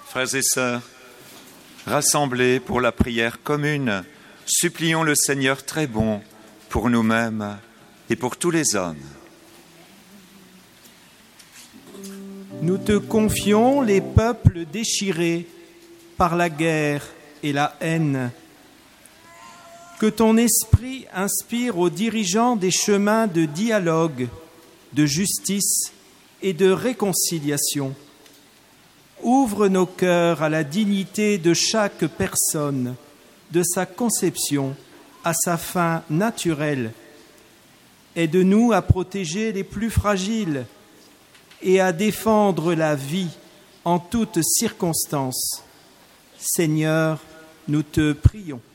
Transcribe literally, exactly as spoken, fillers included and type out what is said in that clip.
Frères et sœurs, rassemblés pour la prière commune, supplions le Seigneur très bon pour nous-mêmes et pour tous les hommes. Nous te confions les peuples déchirés par la guerre et la haine. Que ton esprit inspire aux dirigeants des chemins de dialogue, de justice et de réconciliation. Ouvre nos cœurs à la dignité de chaque personne, de sa conception à sa fin naturelle. Aide-nous à protéger les plus fragiles et à défendre la vie en toutes circonstances. Seigneur, nous te prions.